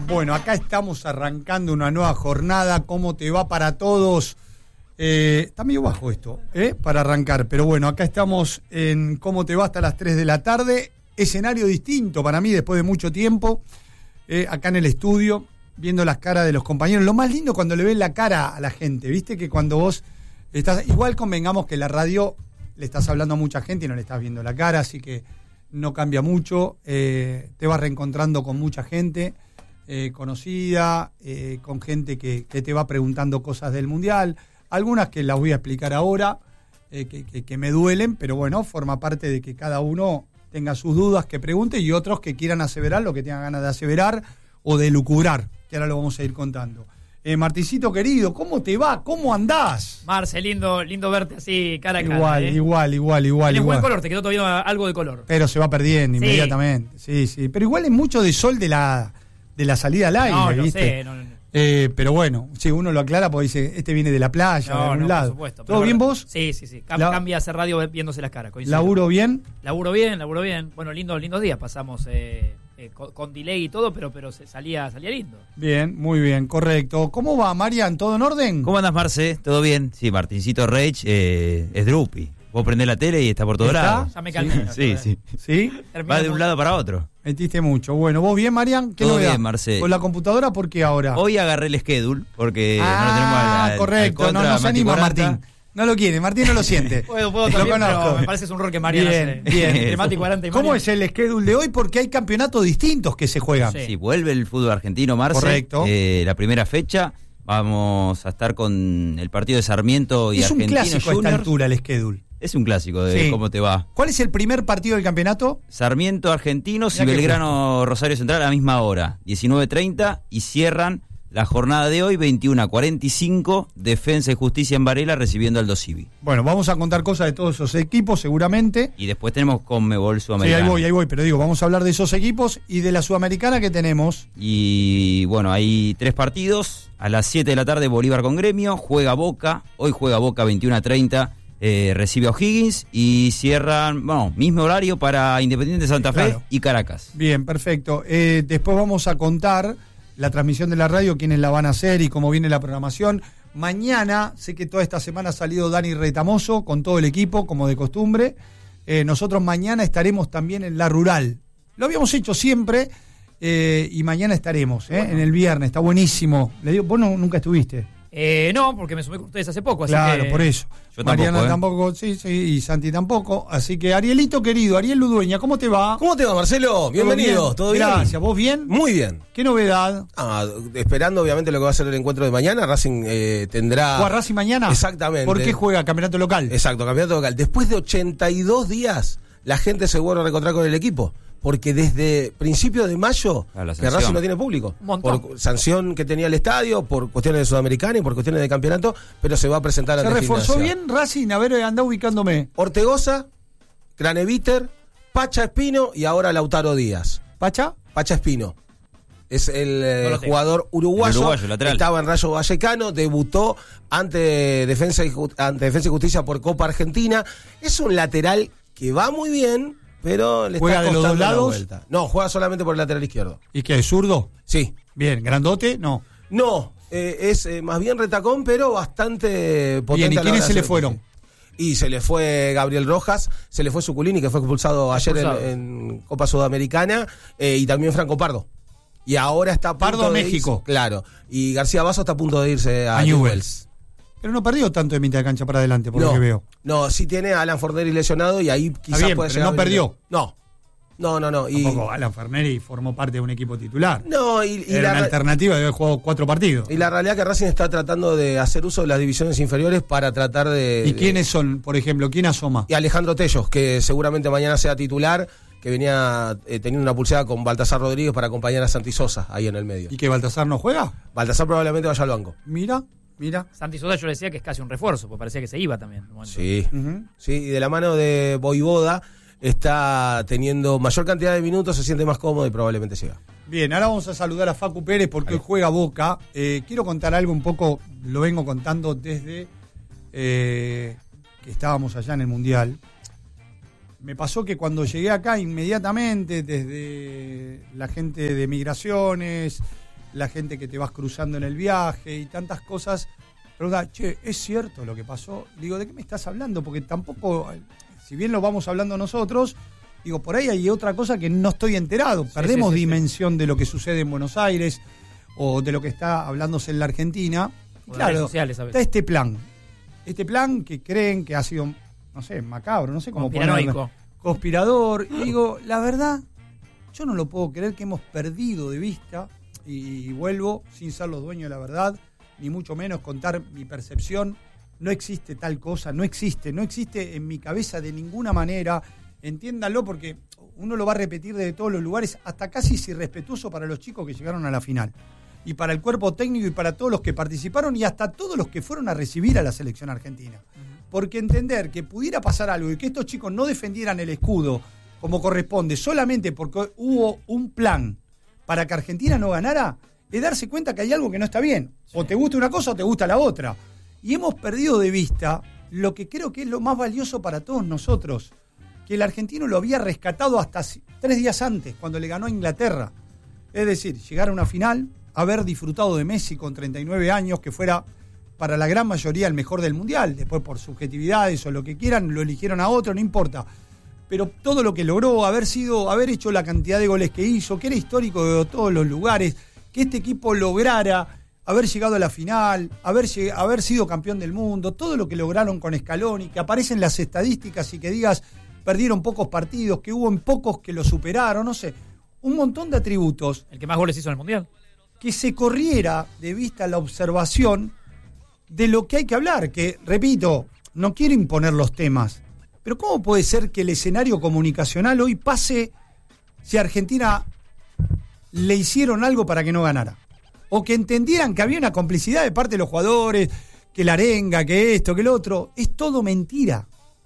Bueno, acá estamos arrancando una nueva jornada. ¿Cómo te va para todos? Está medio bajo esto, para arrancar. Pero bueno, acá estamos en ¿Cómo te va? Hasta las 3 de la tarde. Escenario distinto para mí después de mucho tiempo. Acá en el estudio, viendo las caras de los compañeros. Lo más lindo cuando le ven la cara a la gente, ¿viste? Que cuando vos estás... Igual convengamos que la radio le estás hablando a mucha gente y no le estás viendo la cara, así que no cambia mucho. Te vas reencontrando con mucha gente conocida, con gente que te va preguntando cosas del Mundial. Algunas que las voy a explicar ahora, que me duelen, pero bueno, forma parte de que cada uno tenga sus dudas, que pregunte, y otros que quieran aseverar lo que tengan ganas de aseverar o de lucubrar, que ahora lo vamos a ir contando. Martincito querido, ¿cómo te va? ¿Cómo andás? Marce, lindo verte así cara a cara. Igual. Tienes buen color, te quedó todavía algo de color. Pero se va perdiendo inmediatamente. Sí. Pero igual es mucho de sol de la salida al aire, no, ¿viste? No sé. Pero bueno, si uno lo aclara porque dice, este viene de la playa, de algún lado. Por supuesto. ¿Todo bien vos? Sí. Cambia hacer radio viéndose las caras. Coincido. ¿Laburo bien? Laburo bien. Bueno, lindos días pasamos con delay y todo, pero salía lindo. Bien, muy bien, correcto. ¿Cómo va, Marian? ¿Todo en orden? ¿Cómo andas, Marce? ¿Todo bien? Sí, Martincito Reich es Drupi. Vos prendés la tele y está por todos lados. Ya me calmé. Sí. ¿Sí? Va de un lado para otro. Metiste mucho. Bueno, ¿vos bien, Marian? ¿Qué todo novedad? Bien, Marce. ¿Con la computadora por qué ahora? Hoy agarré el schedule porque no lo tenemos correcto. al contra, no se anima Mati Martín. No lo quiere, Martín no lo siente. Puedo también, pero me parece es un rol que Marian hace. Bien. Mati 40 y ¿Cómo es el schedule de hoy? Porque hay campeonatos distintos que se juegan. Sí, vuelve el fútbol argentino, Marce. Correcto. La primera fecha. Vamos a estar con el partido de Sarmiento y Argentinos Es un clásico Juniors. a esta altura el schedule. Es un clásico de cómo te va. ¿Cuál es el primer partido del campeonato? Sarmiento, Argentinos Mirá y Belgrano, Rosario Central a la misma hora, 19:30, y cierran la jornada de hoy, 21:45, Defensa y Justicia en Varela recibiendo al Aldo Civi. Bueno, vamos a contar cosas de todos esos equipos seguramente. Y después tenemos Conmebol Sudamericana. Sí, ahí voy, pero digo, vamos a hablar de esos equipos y de la Sudamericana que tenemos. Y bueno, hay 3 partidos. A las 7 de la tarde Bolívar con Gremio, juega Boca, hoy juega Boca 21:30. Recibe a O'Higgins y cierran, mismo horario para Independiente Santa Fe y Caracas. Bien, perfecto. Después vamos a contar la transmisión de la radio, quiénes la van a hacer y cómo viene la programación. Mañana, sé que toda esta semana ha salido Dani Retamoso con todo el equipo, como de costumbre. Nosotros mañana estaremos también en La Rural. Lo habíamos hecho siempre y mañana estaremos, bueno. En el viernes. Está buenísimo. Le digo, vos nunca estuviste. No, porque me sumé con ustedes hace poco. Así claro, que... por eso. Yo Mariana tampoco, sí, y Santi tampoco. Así que, Arielito querido, Ariel Ludueña, ¿cómo te va? ¿Cómo te va, Marcelo? Bienvenido, ¿todo bien? Gracias, ¿vos bien? Muy bien. ¿Qué novedad? Esperando, obviamente, lo que va a ser el encuentro de mañana. Racing tendrá... ¿Juega Racing mañana? Exactamente. ¿Por qué juega campeonato local? Exacto, campeonato local. Después de 82 días, la gente se vuelve a reencontrar con el equipo. Porque desde principios de mayo que Racing no tiene público. Por sanción que tenía el estadio, por cuestiones de Sudamericana y por cuestiones de campeonato, pero se va a presentar ante Gimnasia. ¿Se reforzó bien Racing? A ver, anda ubicándome. Ortegoza, Craneviter, Pacha Espino y ahora Lautaro Díaz. ¿Pacha? Pacha Espino. Es el jugador uruguayo, lateral. Estaba en Rayo Vallecano, debutó ante Defensa y Justicia por Copa Argentina. Es un lateral que va muy bien, pero le ¿Juega está de los dos costando la lados? vuelta. No, juega solamente por el lateral izquierdo. ¿Y qué, es zurdo? Sí. Bien, ¿grandote? No. No, es más bien retacón, pero bastante potente. Bien, ¿y quiénes se le fueron? Y se le fue Gabriel Rojas, se le fue Zuculini, que fue expulsado ayer en Copa Sudamericana, y también Franco Pardo. Y ahora está a punto Pardo a de México. Irse, claro. Y García Basso está a punto de irse a Newell's. Pero no perdió tanto de mitad de cancha para adelante, por lo que veo. No, sí tiene a Alan Forneri lesionado y ahí quizás bien, puede pero llegar. no perdió. No. Tampoco Alan Forneri formó parte de un equipo titular. No, y era una alternativa de haber jugado 4 partidos. Y la realidad es que Racing está tratando de hacer uso de las divisiones inferiores para tratar de... ¿Y quiénes son, por ejemplo? ¿Quién asoma? Y Alejandro Tellos, que seguramente mañana sea titular, que venía teniendo una pulseada con Baltasar Rodríguez para acompañar a Santi Sosa ahí en el medio. ¿Y que Baltasar no juega? Baltasar probablemente vaya al banco. Mira. Santi Sosa yo le decía que es casi un refuerzo, porque parecía que se iba también. Sí, sí, y de la mano de Voivoda está teniendo mayor cantidad de minutos, se siente más cómodo y probablemente siga. Bien, ahora vamos a saludar a Facu Pérez porque hoy juega Boca. Quiero contar algo un poco, lo vengo contando desde que estábamos allá en el Mundial. Me pasó que cuando llegué acá inmediatamente, desde la gente de migraciones, la gente que te vas cruzando en el viaje y tantas cosas. Pregunta, che, ¿es cierto lo que pasó? Digo, ¿de qué me estás hablando? Porque tampoco, si bien lo vamos hablando nosotros, digo, por ahí hay otra cosa que no estoy enterado. Perdemos dimensión de lo que sucede en Buenos Aires o de lo que está hablándose en la Argentina. Y claro, sociales, está este plan que creen que ha sido, no sé, macabro, no sé cómo ponerlo, conspirador. Y digo, la verdad, yo no lo puedo creer, que hemos perdido de vista, y vuelvo sin ser los dueños de la verdad, ni mucho menos contar mi percepción. No existe tal cosa, no existe en mi cabeza de ninguna manera. Entiéndanlo, porque uno lo va a repetir desde todos los lugares, hasta casi es irrespetuoso para los chicos que llegaron a la final, y para el cuerpo técnico y para todos los que participaron y hasta todos los que fueron a recibir a la selección argentina. Porque entender que pudiera pasar algo y que estos chicos no defendieran el escudo como corresponde solamente porque hubo un plan para que Argentina no ganara, es darse cuenta que hay algo que no está bien. O te gusta una cosa o te gusta la otra. Y hemos perdido de vista lo que creo que es lo más valioso para todos nosotros, que el argentino lo había rescatado hasta 3 días antes, cuando le ganó a Inglaterra. Es decir, llegar a una final, haber disfrutado de Messi con 39 años, que fuera para la gran mayoría el mejor del Mundial. Después, por subjetividades o lo que quieran, lo eligieron a otro, no importa. Pero todo lo que logró, haber hecho la cantidad de goles que hizo, que era histórico de todos los lugares, que este equipo lograra haber llegado a la final, haber sido campeón del mundo, todo lo que lograron con Scaloni, que aparecen las estadísticas y que digas, perdieron pocos partidos, que hubo en pocos que lo superaron, no sé, un montón de atributos. El que más goles hizo en el Mundial. Que se corriera de vista la observación de lo que hay que hablar, que, repito, no quiero imponer los temas, pero ¿cómo puede ser que el escenario comunicacional hoy pase si a Argentina le hicieron algo para que no ganara? O que entendieran que había una complicidad de parte de los jugadores, que la arenga, que esto, que lo otro. Es todo mentira.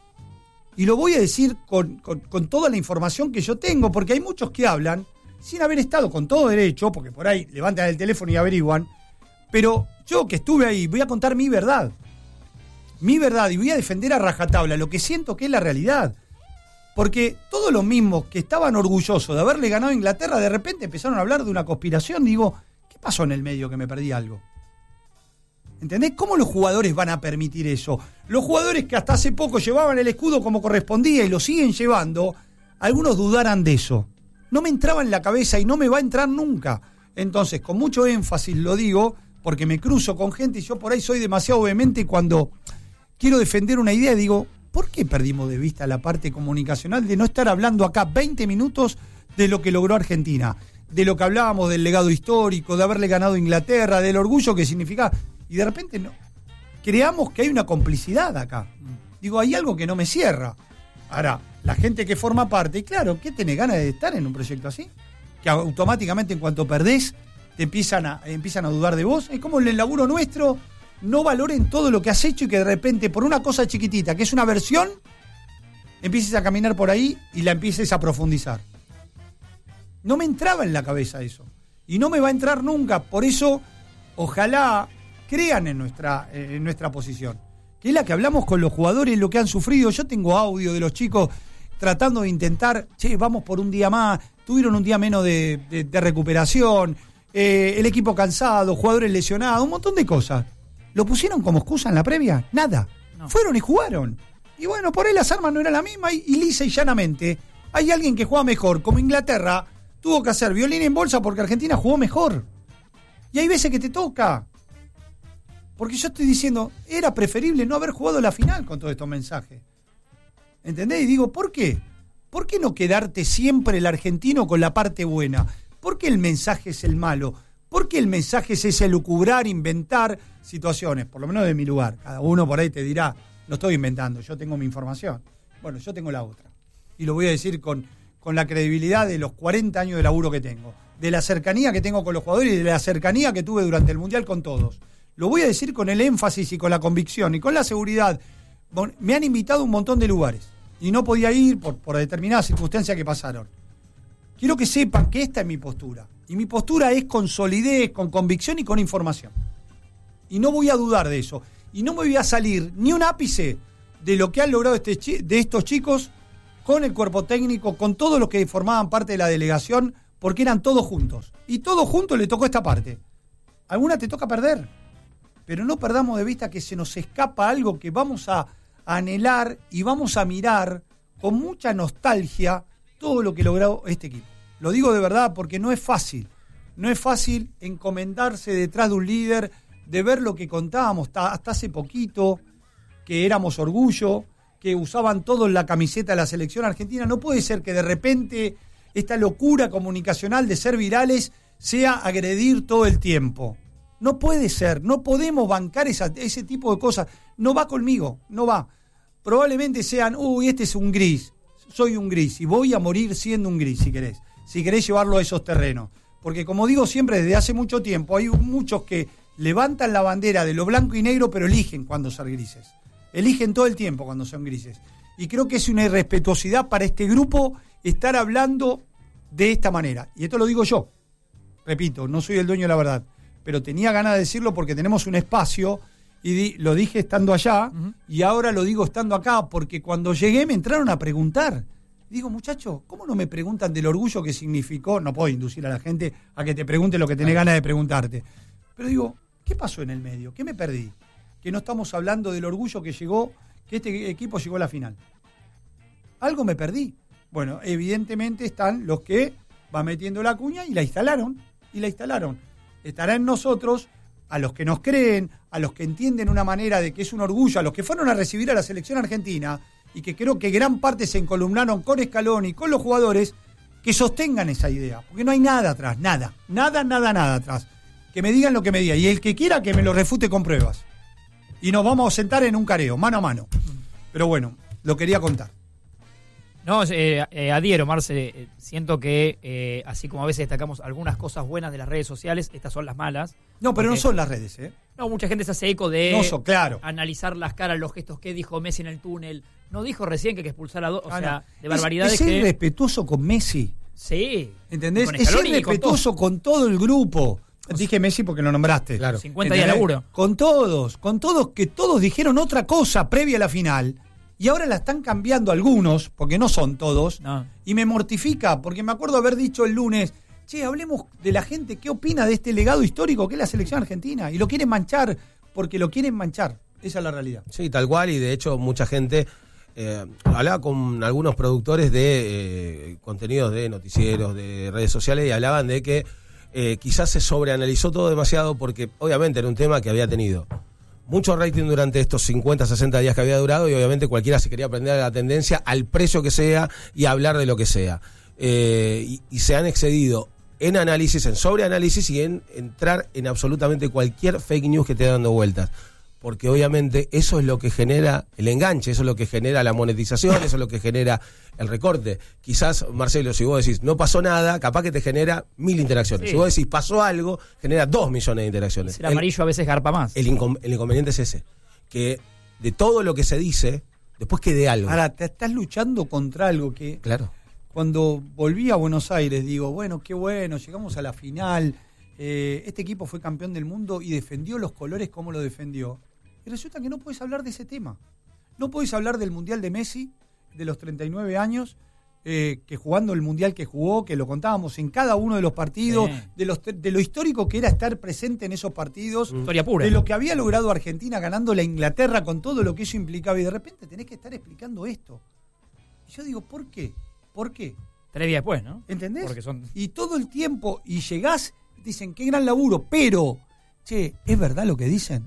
Y lo voy a decir con toda la información que yo tengo, porque hay muchos que hablan sin haber estado, con todo derecho, porque por ahí levantan el teléfono y averiguan, pero yo que estuve ahí voy a contar mi verdad, y voy a defender a rajatabla lo que siento que es la realidad. Porque todos los mismos que estaban orgullosos de haberle ganado a Inglaterra, de repente empezaron a hablar de una conspiración. Digo, ¿qué pasó en el medio que me perdí algo? ¿Entendés? ¿Cómo los jugadores van a permitir eso? Los jugadores que hasta hace poco llevaban el escudo como correspondía y lo siguen llevando, algunos dudaran de eso. No me entraba en la cabeza y no me va a entrar nunca. Entonces, con mucho énfasis lo digo, porque me cruzo con gente y yo por ahí soy demasiado vehemente cuando quiero defender una idea y digo, ¿por qué perdimos de vista la parte comunicacional de no estar hablando acá 20 minutos de lo que logró Argentina? De lo que hablábamos del legado histórico, de haberle ganado a Inglaterra, del orgullo que significa. Y de repente no. Creamos que hay una complicidad acá. Digo, hay algo que no me cierra. Ahora, la gente que forma parte, y claro, ¿qué tenés ganas de estar en un proyecto así? Que automáticamente en cuanto perdés, te empiezan a dudar de vos. Es como el laburo nuestro, no valoren todo lo que has hecho y que de repente, por una cosa chiquitita, que es una versión, empieces a caminar por ahí y la empieces a profundizar. No me entraba en la cabeza eso. Y no me va a entrar nunca. Por eso, ojalá crean en nuestra posición, que es la que hablamos con los jugadores, lo que han sufrido. Yo tengo audio de los chicos tratando de intentar, vamos por un día más, tuvieron un día menos de recuperación, el equipo cansado, jugadores lesionados, un montón de cosas. ¿Lo pusieron como excusa en la previa? Nada. No. Fueron y jugaron. Y bueno, por ahí las armas no eran la misma y lisa y llanamente hay alguien que juega mejor, como Inglaterra tuvo que hacer violín en bolsa porque Argentina jugó mejor. Y hay veces que te toca. Porque yo estoy diciendo, era preferible no haber jugado la final con todos estos mensajes. ¿Entendés? Y digo, ¿por qué? ¿Por qué no quedarte siempre el argentino con la parte buena? ¿Por qué el mensaje es el malo? ¿Por qué el mensaje es ese lucubrar, inventar situaciones? Por lo menos de mi lugar. Cada uno por ahí te dirá, no estoy inventando, yo tengo mi información. Bueno, yo tengo la otra. Y lo voy a decir con la credibilidad de los 40 años de laburo que tengo, de la cercanía que tengo con los jugadores y de la cercanía que tuve durante el Mundial con todos. Lo voy a decir con el énfasis y con la convicción y con la seguridad. Me han invitado a un montón de lugares y no podía ir por determinadas circunstancias que pasaron. Quiero que sepan que esta es mi postura. Y mi postura es con solidez, con convicción y con información. Y no voy a dudar de eso. Y no me voy a salir ni un ápice de lo que han logrado de estos chicos con el cuerpo técnico, con todos los que formaban parte de la delegación, porque eran todos juntos. Y todos juntos le tocó esta parte. Alguna te toca perder, pero no perdamos de vista que se nos escapa algo que vamos a anhelar y vamos a mirar con mucha nostalgia todo lo que logró este equipo. Lo digo de verdad porque no es fácil. No es fácil encomendarse detrás de un líder, de ver lo que contábamos hasta hace poquito, que éramos orgullo, que usaban todos la camiseta de la selección argentina. No puede ser que de repente esta locura comunicacional de ser virales sea agredir todo el tiempo. No puede ser, no podemos bancar ese tipo de cosas. No va conmigo, no va. Probablemente sean, este es un gris, soy un gris y voy a morir siendo un gris si querés llevarlo a esos terrenos. Porque como digo siempre, desde hace mucho tiempo, hay muchos que levantan la bandera de lo blanco y negro, pero eligen cuando ser grises. Eligen todo el tiempo cuando son grises. Y creo que es una irrespetuosidad para este grupo estar hablando de esta manera. Y esto lo digo yo. Repito, no soy el dueño de la verdad. Pero tenía ganas de decirlo porque tenemos un espacio y lo dije estando allá y ahora lo digo estando acá porque cuando llegué me entraron a preguntar. Digo, muchachos, ¿cómo no me preguntan del orgullo que significó? No puedo inducir a la gente a que te pregunte lo que tenés ganas de preguntarte. Pero digo, ¿qué pasó en el medio? ¿Qué me perdí? Que no estamos hablando del orgullo que este equipo llegó a la final. Algo me perdí. Bueno, evidentemente están los que van metiendo la cuña y la instalaron. Estará en nosotros, a los que nos creen, a los que entienden una manera de que es un orgullo, a los que fueron a recibir a la selección argentina y que creo que gran parte se encolumnaron con Scaloni, con los jugadores, que sostengan esa idea. Porque no hay nada atrás, nada atrás. Que me digan lo que me digan. Y el que quiera que me lo refute con pruebas. Y nos vamos a sentar en un careo, mano a mano. Pero bueno, lo quería contar. No, adhiero, Marce. Siento que así como a veces destacamos algunas cosas buenas de las redes sociales, estas son las malas. No, pero no son las redes, ¿eh? No, mucha gente se hace eco de claro. Analizar las caras, los gestos que dijo Messi en el túnel. No dijo recién que hay que expulsar a dos, de barbaridades. Es irrespetuoso con Messi. Sí. ¿Entendés? Es irrespetuoso con todo el grupo. Dije Messi porque lo nombraste. Claro. 50 días de laburo. Con todos, que todos dijeron otra cosa previa a la final. Y ahora la están cambiando algunos, porque no son todos, y me mortifica, porque me acuerdo haber dicho el lunes, hablemos de la gente, ¿qué opina de este legado histórico que es la selección argentina? Y lo quieren manchar, porque lo quieren manchar. Esa es la realidad. Sí, tal cual, y de hecho mucha gente hablaba con algunos productores de contenidos de noticieros, de redes sociales, y hablaban de que quizás se sobreanalizó todo demasiado, porque obviamente era un tema que había tenido mucho rating durante estos 50, 60 días que había durado y obviamente cualquiera se quería aprender a la tendencia al precio que sea y hablar de lo que sea. Y se han excedido en análisis, en sobreanálisis y en entrar en absolutamente cualquier fake news que esté dando vueltas. Porque obviamente eso es lo que genera el enganche, eso es lo que genera la monetización, eso es lo que genera el recorte. Quizás, Marcelo, si vos decís no pasó nada, capaz que te genera 1000 interacciones. Sí. Si vos decís pasó algo, genera 2 millones de interacciones. El amarillo a veces garpa más. El inconveniente es ese, que de todo lo que se dice, después quede algo. Ahora, te estás luchando contra algo que... Claro. Cuando volví a Buenos Aires, digo, bueno, qué bueno, llegamos a la final, este equipo fue campeón del mundo y defendió los colores como lo defendió. Y resulta que no puedes hablar de ese tema. No puedes hablar del Mundial de Messi, de los 39 años, que jugando el Mundial que jugó, que lo contábamos en cada uno de los partidos, de lo histórico que era estar presente en esos partidos, historia pura, de lo que había logrado Argentina ganando la Inglaterra con todo lo que eso implicaba, y de repente tenés que estar explicando esto. Y yo digo, ¿por qué? ¿Por qué? 3 días después, ¿no? ¿Entendés? Y todo el tiempo, y llegás, dicen, qué gran laburo, pero, ¿es verdad lo que dicen?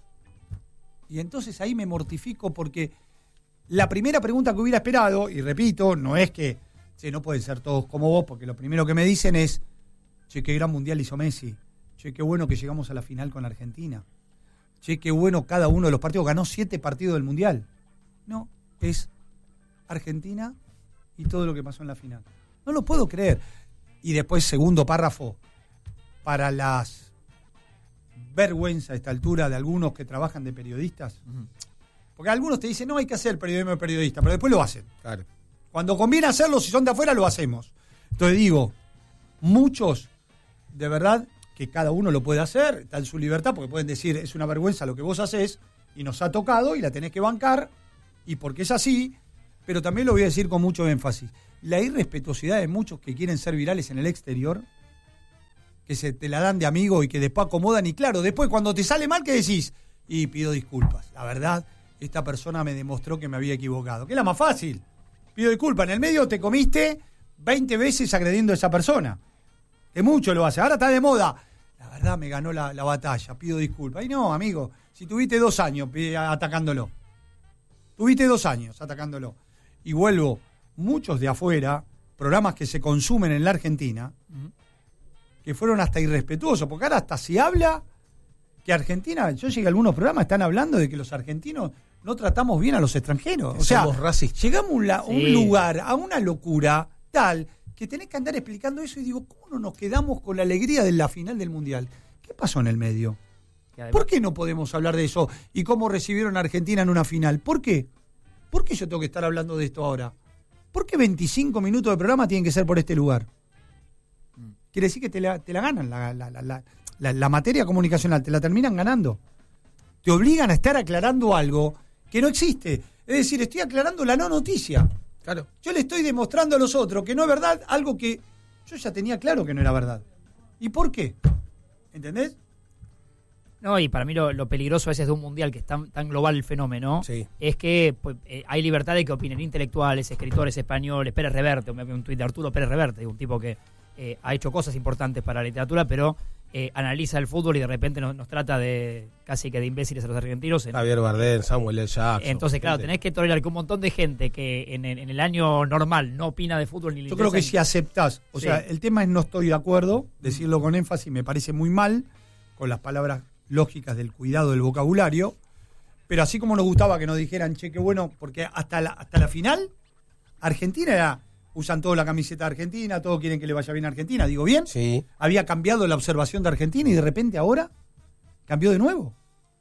Y entonces ahí me mortifico porque la primera pregunta que hubiera esperado, y repito, no es que no pueden ser todos como vos, porque lo primero que me dicen es, qué gran mundial hizo Messi, qué bueno que llegamos a la final con Argentina, qué bueno cada uno de los partidos, ganó 7 partidos del mundial. No, es Argentina y todo lo que pasó en la final. No lo puedo creer. Y después, segundo párrafo, para las vergüenza a esta altura de algunos que trabajan de periodistas. Porque algunos te dicen, no hay que hacer periodismo de periodista, pero después lo hacen. Claro. Cuando conviene hacerlo, si son de afuera, lo hacemos. Entonces digo, muchos, de verdad, que cada uno lo puede hacer, está en su libertad, porque pueden decir, es una vergüenza lo que vos hacés, y nos ha tocado, y la tenés que bancar, y porque es así, pero también lo voy a decir con mucho énfasis. La irrespetuosidad de muchos que quieren ser virales en el exterior, que se te la dan de amigo y que después acomodan, y claro, después cuando te sale mal, ¿qué decís? Y pido disculpas. La verdad, esta persona me demostró que me había equivocado. Que es la más fácil. Pido disculpas. En el medio te comiste 20 veces agrediendo a esa persona. Que mucho lo hace. Ahora está de moda. La verdad me ganó la batalla. Pido disculpas. Y no, amigo, si tuviste 2 años atacándolo. Tuviste 2 años atacándolo. Y vuelvo, muchos de afuera, programas que se consumen en la Argentina, que fueron hasta irrespetuosos, porque ahora hasta se habla que Argentina, yo llegué a algunos programas, están hablando de que los argentinos no tratamos bien a los extranjeros. O sea, somos racistas. Llegamos a un lugar, a una locura tal, que tenés que andar explicando eso y digo, ¿cómo no nos quedamos con la alegría de la final del Mundial? ¿Qué pasó en el medio? ¿Por qué no podemos hablar de eso? ¿Y cómo recibieron a Argentina en una final? ¿Por qué? ¿Por qué yo tengo que estar hablando de esto ahora? ¿Por qué 25 minutos de programa tienen que ser por este lugar? Quiere decir que te la ganan, la materia comunicacional, te la terminan ganando. Te obligan a estar aclarando algo que no existe. Es decir, estoy aclarando la no noticia. Claro. Yo le estoy demostrando a los otros que no es verdad algo que yo ya tenía claro que no era verdad. ¿Y por qué? ¿Entendés? No, y para mí lo peligroso a veces de un mundial que es tan global el fenómeno, sí, es que pues, hay libertad de que opinen intelectuales, escritores españoles, Pérez Reverte, un tuit de Arturo Pérez Reverte, un tipo que ha hecho cosas importantes para la literatura, pero analiza el fútbol y de repente nos trata de casi que de imbéciles a los argentinos. Javier Bardem, Samuel L. Jackson. Entonces, claro, tenés que tolerar que un montón de gente que en el año normal no opina de fútbol ni le interesa. Yo creo que si aceptás, o sea, el tema es no estoy de acuerdo, decirlo con énfasis me parece muy mal, con las palabras lógicas del cuidado del vocabulario, pero así como nos gustaba que nos dijeran, che, qué bueno, porque hasta la final, Argentina era, usan toda la camiseta de Argentina, todos quieren que le vaya bien a Argentina, ¿digo bien? Sí. Había cambiado la observación de Argentina y de repente ahora cambió de nuevo.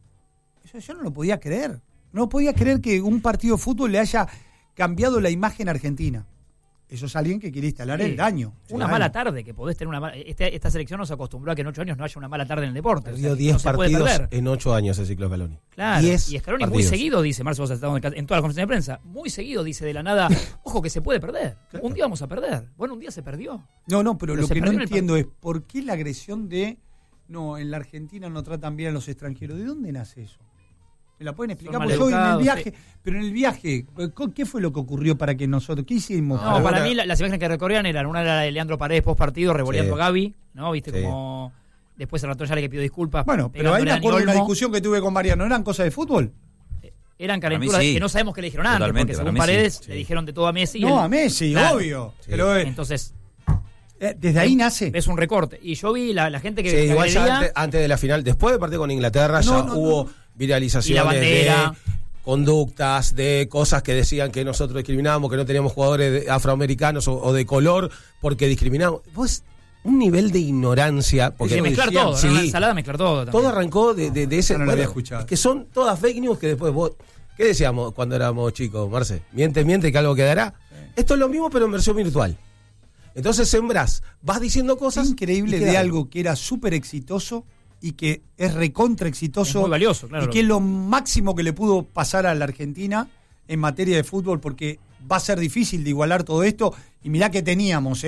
Eso yo no lo podía creer. No podía creer que un partido de fútbol le haya cambiado la imagen argentina. Eso es alguien que quiere instalar el daño. Una mala tarde, que podés tener una mala... Esta selección nos acostumbró a que en 8 años no haya una mala tarde en el deporte. Perdió 10 partidos en 8 años el ciclo Scaloni. Claro, 10 y Scaloni muy seguido dice, Marcio, vos has estado en todas las conferencias de prensa, muy seguido dice de la nada, ojo que se puede perder. Claro. Un día vamos a perder. Bueno, un día se perdió. No, pero lo que no entiendo es por qué la agresión de, no, en la Argentina no tratan bien a los extranjeros. ¿De dónde nace eso? ¿Me la pueden explicar? Porque yo en el viaje, pero en el viaje, ¿qué fue lo que ocurrió para que nosotros, qué hicimos? No, para mí las imágenes que recorrían eran, una era la de Leandro Paredes post partido revoleando a Gaby, ¿no? Viste como después el ratón ya le pidió disculpas. Bueno, pero ahí me acuerdo de una discusión que tuve con Mariano, ¿eran cosas de fútbol? Eran calenturas que no sabemos qué le dijeron antes, porque según Paredes le dijeron de todo a Messi. No, a Messi, obvio. Sí. Pero entonces... desde ahí nace. Es un recorte. Y yo vi la gente que... Sí, igual ya antes de la final, después del partido con Inglaterra, hubo viralizaciones de conductas, de cosas que decían que nosotros discriminábamos, que no teníamos jugadores afroamericanos o de color, porque discriminamos. Vos, un nivel de ignorancia. Porque sí, mezclar todo, ¿no? Una ensalada mezclar todo también. Todo arrancó de ese... No lo había escuchado. Que son todas fake news que después vos... ¿Qué decíamos cuando éramos chicos, Marce? Miente, que algo quedará. Sí. Esto es lo mismo, pero en versión virtual. Entonces sembrás, vas diciendo cosas... Increíble de algo que era súper exitoso y que es recontra exitoso. Es muy valioso, claro. Y que es lo máximo que le pudo pasar a la Argentina en materia de fútbol, porque va a ser difícil de igualar todo esto. Y mirá que teníamos,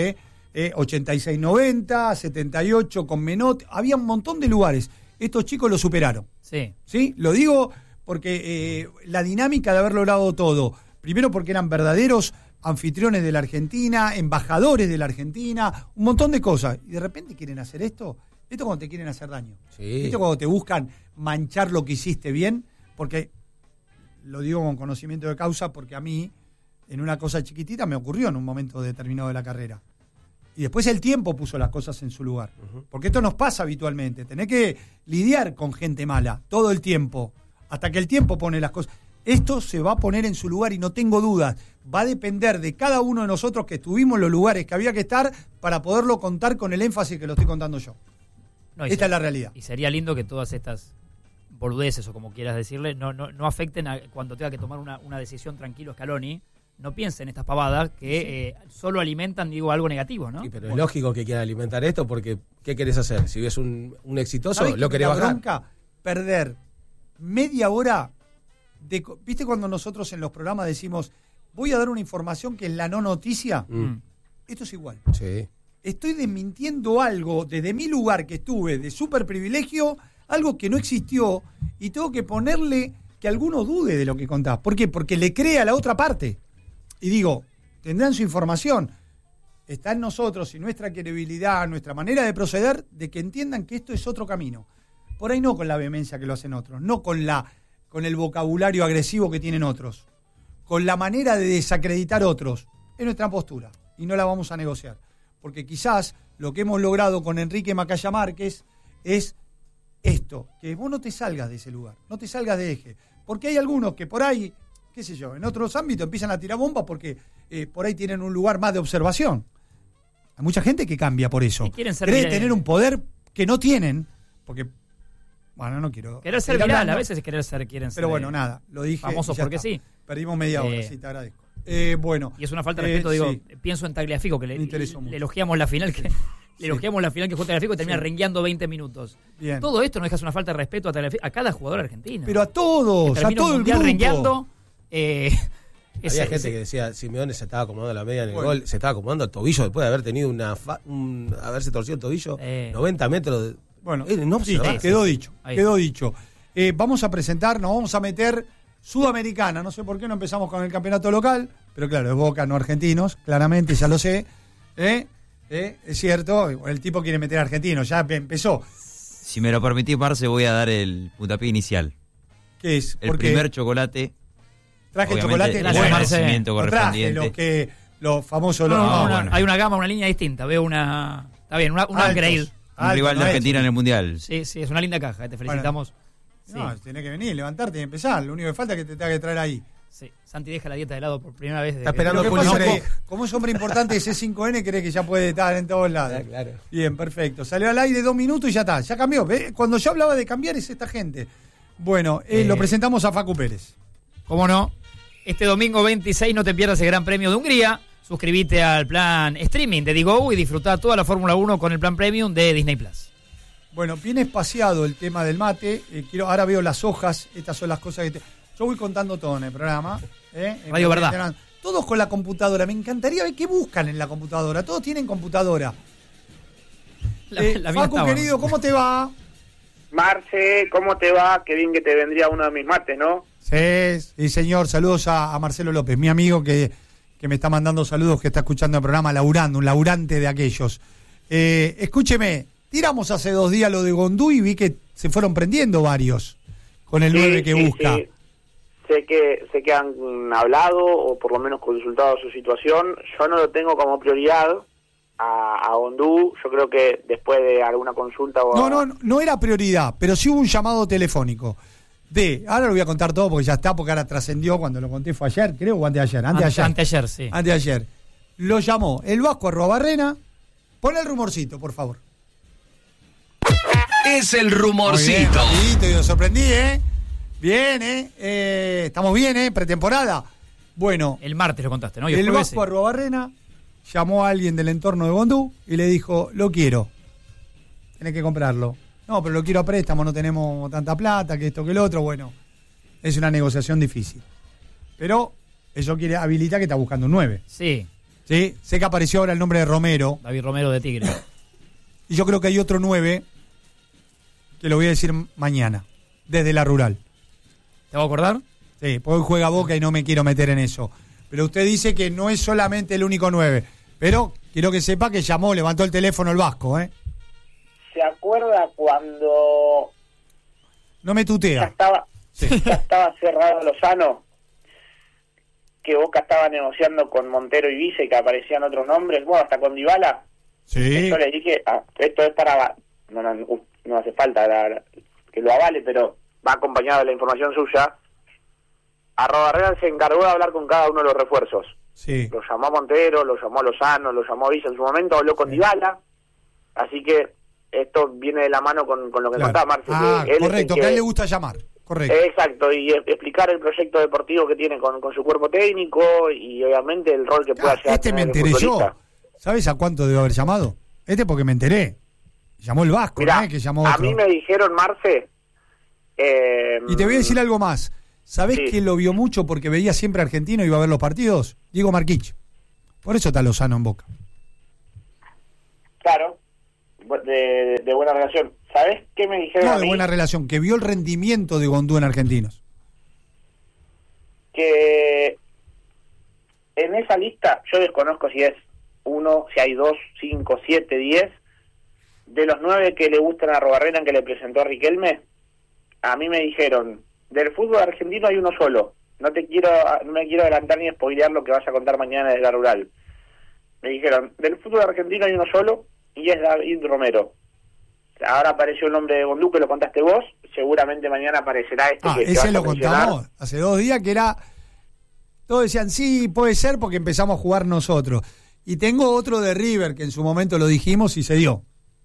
86-90, 78 con Menot, había un montón de lugares. Estos chicos lo superaron. Sí. Lo digo porque la dinámica de haber logrado todo, primero porque eran verdaderos anfitriones de la Argentina, embajadores de la Argentina, un montón de cosas. Y de repente quieren hacer esto. Esto cuando te quieren hacer daño. Sí. Esto cuando te buscan manchar lo que hiciste bien, porque lo digo con conocimiento de causa, porque a mí, en una cosa chiquitita, me ocurrió en un momento determinado de la carrera. Y después el tiempo puso las cosas en su lugar. Porque esto nos pasa habitualmente. Tenés que lidiar con gente mala todo el tiempo, hasta que el tiempo pone las cosas. Esto se va a poner en su lugar y no tengo dudas. Va a depender de cada uno de nosotros que estuvimos en los lugares que había que estar para poderlo contar con el énfasis que lo estoy contando yo. Esta es la realidad. Y sería lindo que todas estas boludeces, o como quieras decirle, no afecten cuando tenga que tomar una decisión tranquilo Scaloni. No piensen en estas pavadas que solo alimentan, algo negativo, ¿no? Sí, pero es lógico que quieran alimentar esto, porque ¿qué querés hacer? Si ves un exitoso, lo querés bajar. Bronca, perder media hora ¿viste cuando nosotros en los programas decimos voy a dar una información que es la no noticia, esto es igual. Sí. Estoy desmintiendo algo desde mi lugar que estuve de súper privilegio, algo que no existió, y tengo que ponerle que alguno dude de lo que contás. ¿Por qué? Porque le cree a la otra parte. Y digo, tendrán su información. Está en nosotros y nuestra credibilidad, nuestra manera de proceder, de que entiendan que esto es otro camino. Por ahí no con la vehemencia que lo hacen otros, no con el vocabulario agresivo que tienen otros, con la manera de desacreditar otros. Es nuestra postura y no la vamos a negociar. Porque quizás lo que hemos logrado con Enrique Macaya Márquez es esto, que vos no te salgas de ese lugar, no te salgas de eje. Porque hay algunos que por ahí, qué sé yo, en otros ámbitos empiezan a tirar bombas porque por ahí tienen un lugar más de observación. Hay mucha gente que cambia por eso. Cree tener un poder que no tienen, porque, bueno, no quiero... Querer ser viral, a veces quieren ser... Pero bueno, nada, lo dije. Famosos porque está. sí. Perdimos media hora, sí, te agradezco. Bueno. Y es una falta de respeto, digo, sí. Pienso en Tagliafico, que le elogiamos la final que... Le elogiamos la final que jugó Tagliafico y termina rengueando 20 minutos. Bien. Todo esto no deja una falta de respeto a cada jugador argentino. Pero a todos, a todo el grupo. Rengueando, había gente que decía, Simeone se estaba acomodando la media en el gol, se estaba acomodando el tobillo después de haber tenido haberse torcido el tobillo, 90 metros. Bueno, quedó dicho. Vamos a presentarnos, vamos a meter Sudamericana. No sé por qué no empezamos con el campeonato local, pero claro, es Boca, no Argentinos, claramente, ya lo sé. Es cierto, el tipo quiere meter a Argentinos, ya empezó. Si me lo permitís, Marce, voy a dar el puntapié inicial. ¿Qué es? El primer chocolate. Traje el chocolate, los famosos. Hay una gama, una línea distinta. Veo una. Está bien, una upgrade. Un rival de Argentina en el Mundial. Sí, es una linda caja. Te felicitamos. No, tenés que venir, levantarte y empezar. Lo único que falta es que te tenga que traer ahí. Sí, Santi deja la dieta de helado por primera vez. Está esperando como es hombre importante de C5N, cree que ya puede estar en todos lados. Claro. Bien, perfecto. Salió al aire 2 minutos y ya está. Ya cambió. ¿Ves? Cuando yo hablaba de cambiar es esta gente. Bueno, lo presentamos a Facu Pérez. ¿Cómo no? Este domingo 26 no te pierdas el Gran Premio de Hungría. Suscríbete al plan streaming de Digo y disfrutá toda la Fórmula 1 con el plan premium de Disney Plus. Bueno, bien espaciado el tema del mate. Ahora veo las hojas. Estas son las cosas que yo voy contando todo en el programa. Radio Verdad. Todos con la computadora. Me encantaría ver qué buscan en la computadora. Todos tienen computadora. Facu, querido, ¿cómo te va? Marce, ¿cómo te va? Qué bien que te vendría uno de mis mates, ¿no? Sí, señor. Saludos a Marcelo López, mi amigo que me está mandando saludos, que está escuchando el programa laburando, un laburante de aquellos. Escúcheme, tiramos hace 2 días lo de Gondú y vi que se fueron prendiendo varios con el 9 que busca. Sí. Sé que han hablado o por lo menos consultado su situación. Yo no lo tengo como prioridad a Gondú. Yo creo que después de alguna consulta... No era prioridad, pero sí hubo un llamado telefónico. Ahora lo voy a contar todo porque ya está, porque ahora trascendió cuando lo conté, fue ayer, creo, o anteayer. Anteayer, sí. Anteayer. Lo llamó el Vasco @Barrena. Pon el rumorcito, por favor. Es el rumorcito. Bien, lo sorprendí, Bien, estamos bien, pretemporada. Bueno. El martes lo contaste, ¿no? El Vasco @Barrena llamó a alguien del entorno de Gondú y le dijo, lo quiero. Tenés que comprarlo. No, pero lo quiero a préstamo, no tenemos tanta plata, que esto, que lo otro. Bueno, es una negociación difícil. Pero eso quiere habilitar que está buscando un 9. Sí. Sí, sé que apareció ahora el nombre de Romero. David Romero de Tigre. Y yo creo que hay otro 9 que lo voy a decir mañana, desde la rural. ¿Te va a acordar? Sí, porque hoy juega Boca y no me quiero meter en eso. Pero usted dice que no es solamente el único 9. Pero quiero que sepa que levantó el teléfono el Vasco, ¿Se acuerda cuando... No me tutea. Ya estaba cerrado Lozano, que Boca estaba negociando con Montero y Vice, que aparecían otros nombres, bueno, hasta con Dybala? Sí. Yo le dije, esto es para... No hace falta que lo avale, pero va acompañado de la información suya. Arrobarrena se encargó de hablar con cada uno de los refuerzos. Sí. Lo llamó a Montero, lo llamó a Lozano, lo llamó a Vice en su momento, habló con Dybala. Así que esto viene de la mano con lo que contaba Marce. Correcto, que a él le gusta llamar. Correcto. Exacto, y explicar el proyecto deportivo que tiene con su cuerpo técnico y obviamente el rol que pueda llegar. Me enteré yo. ¿Sabes a cuánto debo haber llamado? Porque me enteré. Llamó el Vasco, Mirá, que llamó otro. A mí me dijeron, Marce... y te voy a decir algo más. ¿Sabés que lo vio mucho porque veía siempre argentino y iba a ver los partidos? Diego Marquich. Por eso está Lozano en Boca. Claro, de buena relación. ¿Sabés qué me dijeron a mí? No, de buena relación, que vio el rendimiento de Gondú en Argentinos. Que en esa lista, yo desconozco si es 1, si hay 2, 5, 7, 10, de los 9 que le gustan a Arruabarrena que le presentó a Riquelme, a mí me dijeron, del fútbol argentino hay uno solo. No me quiero adelantar ni spoilear lo que vas a contar mañana de la rural. Me dijeron, del fútbol argentino hay uno solo y es David Romero. Ahora apareció el nombre de Gondú, que lo contaste vos, seguramente mañana aparecerá ese lo contamos hace 2 días, que era, todos decían, sí, puede ser porque empezamos a jugar nosotros. Y tengo otro de River, que en su momento lo dijimos y se dio.